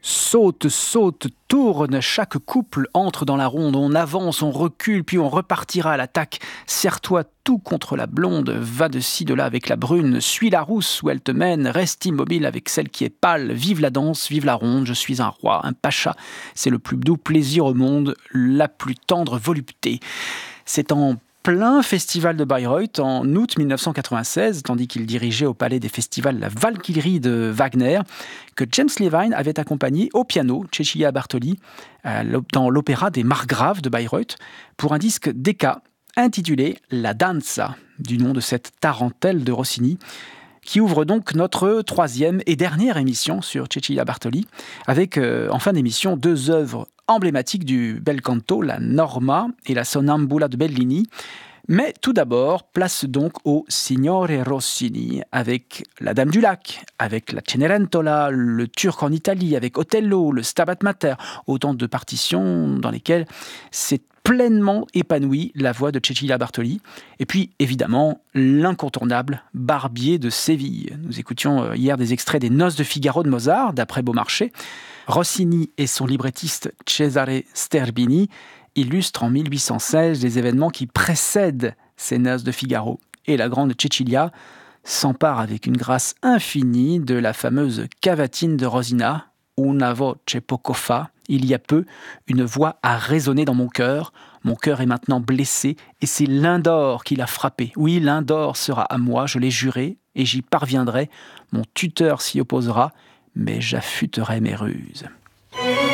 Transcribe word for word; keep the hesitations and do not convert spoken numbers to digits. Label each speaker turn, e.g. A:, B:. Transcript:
A: Saute, saute, tourne, chaque couple entre dans la ronde. On avance, on recule, puis on repartira à l'attaque. Serre-toi tout contre la blonde, va de ci, de là avec la brune. Suis la rousse où elle te mène, reste immobile avec celle qui est pâle. Vive la danse, vive la ronde, je suis un roi, un pacha. C'est le plus doux plaisir au monde, la plus tendre volupté. C'est en plein festival de Bayreuth en août mille neuf cent quatre-vingt-seize, tandis qu'il dirigeait au palais des festivals la Valkyrie de Wagner, que James Levine avait accompagné au piano Cecilia Bartoli dans l'opéra des Margraves de Bayreuth pour un disque Decca intitulé La Danza, du nom de cette tarentelle de Rossini, qui ouvre donc notre troisième et dernière émission sur Cecilia Bartoli, avec euh, en fin d'émission deux œuvres emblématiques du bel canto, la Norma et la Sonnambula de Bellini. Mais tout d'abord, place donc au Signore Rossini, avec La Dame du Lac, avec la Cenerentola, le Turc en Italie, avec Otello, le Stabat Mater, autant de partitions dans lesquelles c'est pleinement épanouie la voix de Cecilia Bartoli. Et puis, évidemment, l'incontournable Barbier de Séville. Nous écoutions hier des extraits des Noces de Figaro de Mozart, d'après Beaumarchais. Rossini et son librettiste Cesare Sterbini illustrent en mille huit cent seize les événements qui précèdent ces Noces de Figaro. Et la grande Cecilia s'empare avec une grâce infinie de la fameuse cavatine de Rosina, Una voce poco fa, il y a peu, une voix a résonné dans mon cœur. Mon cœur est maintenant blessé et c'est Lindor qui l'a frappé. Oui, Lindor sera à moi, je l'ai juré et j'y parviendrai. Mon tuteur s'y opposera, mais j'affûterai mes ruses.